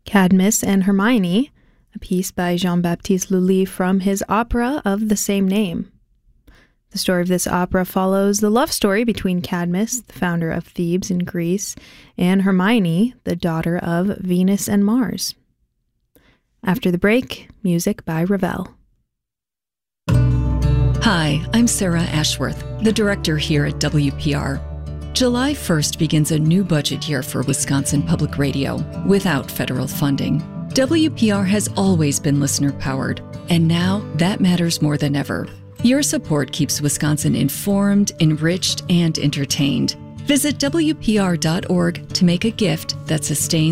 Cadmus and Hermione, a piece by Jean-Baptiste Lully from his opera of the same name. The story of this opera follows the love story between Cadmus, the founder of Thebes in Greece, and Hermione, the daughter of Venus and Mars. After the break, music by Ravel. Hi, I'm Sarah Ashworth, the director here at WPR. July 1st begins a new budget year for Wisconsin Public Radio without federal funding. WPR has always been listener-powered, and now that matters more than ever. Your support keeps Wisconsin informed, enriched, and entertained. Visit WPR.org to make a gift that sustains